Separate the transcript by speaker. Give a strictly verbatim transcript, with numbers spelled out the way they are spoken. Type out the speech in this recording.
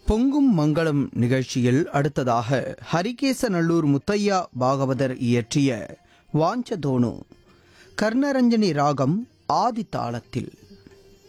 Speaker 1: பொங்கும் மங்களம் நிகழ்ச்சியில் அடுத்ததாக ஹரிகேசநல்லூர் முத்தையா பாகவதர் இயற்றிய வாஞ்சதோனு கர்ணரஞ்சனி ராகம் ஆதி தாளத்தில்.